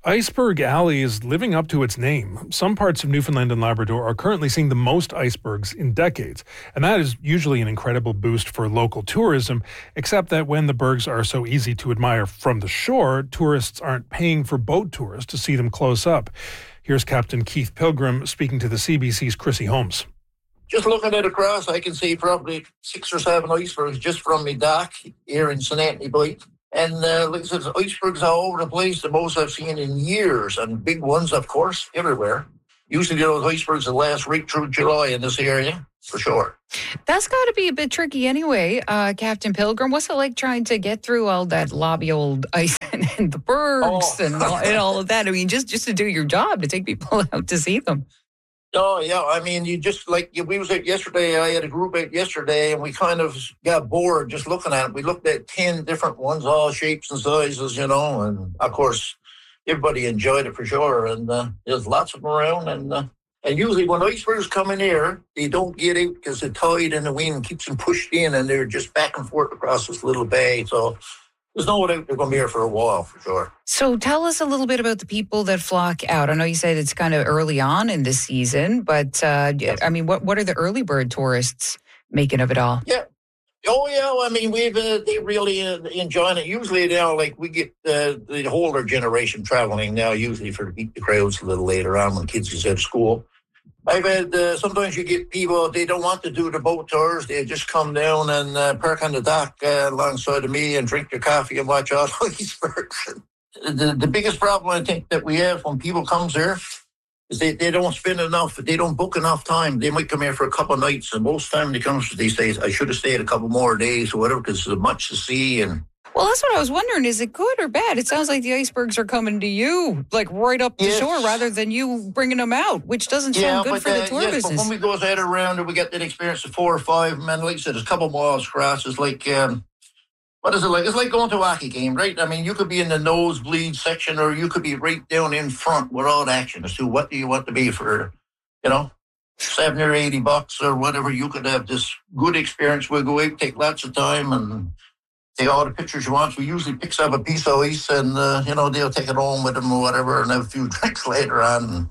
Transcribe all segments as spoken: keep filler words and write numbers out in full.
Iceberg Alley is living up to its name. Some parts of Newfoundland and Labrador are currently seeing the most icebergs in decades, and that is usually an incredible boost for local tourism, except that when the bergs are so easy to admire from the shore, tourists aren't paying for boat tours to see them close up. Here's Captain Keith Pilgrim speaking to the C B C's Chrissy Holmes. Just looking at across, I can see probably six or seven icebergs just from me dock here in Saint Anthony Bight. And uh, like I said, icebergs all over the place, the most I've seen in years, and big ones, of course, everywhere. Usually those icebergs that last right through July in this area, for sure. That's got to be a bit tricky anyway, uh, Captain Pilgrim. What's it like trying to get through all that lobby old ice and, and the bergs oh. and, all, and all of that? I mean, just, just to do your job, to take people out to see them. Oh, yeah. I mean, you just like we was out yesterday. I had a group out yesterday and we kind of got bored just looking at it. We looked at ten different ones, all shapes and sizes, you know, and of course, everybody enjoyed it for sure. And uh, there's lots of them around. And uh, and usually when icebergs come in here, they don't get out because the tide and the wind keeps them pushed in and they're just back and forth across this little bay. So there's no doubt they're going to be here for a while, for sure. So tell us a little bit about the people that flock out. I know you said it's kind of early on in the season, but uh, I mean, what, what are the early bird tourists making of it all? Yeah. Oh, yeah. I mean, we've uh, they really uh, enjoying it. Usually now, like we get uh, the older generation traveling now, usually for to beat the crowds a little later on when kids is out of school. I've had, uh, sometimes you get people, they don't want to do the boat tours. They just come down and uh, park on the dock uh, alongside of me and drink their coffee and watch all icebergs. The, the biggest problem I think that we have when people comes here is they, they don't spend enough, they don't book enough time. They might come here for a couple of nights, and most of the time they come, they say, I should have stayed a couple more days or whatever because there's much to see. And well, that's what I was wondering. Is it good or bad? It sounds like the icebergs are coming to you, like right up the yes. shore, rather than you bringing them out, which doesn't sound yeah, good but, for uh, the tour yes, business. But when we go out around and we get that experience of four or five, man, like I said, there's a couple miles across. It's like, um, what is it like? It's like going to a hockey game, right? I mean, you could be in the nosebleed section or you could be right down in front without action as to what do you want to be for, you know, seventy or eighty bucks or whatever. You could have this good experience. We'll go out, take lots of time and take all the pictures you want. We usually picks up a piece of ice and, uh, you know, they'll take it home with them or whatever and have a few drinks later on.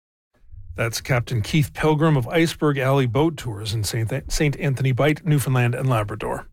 That's Captain Keith Pilgrim of Iceberg Alley Boat Tours in Saint Saint Anthony Bight, Newfoundland and Labrador.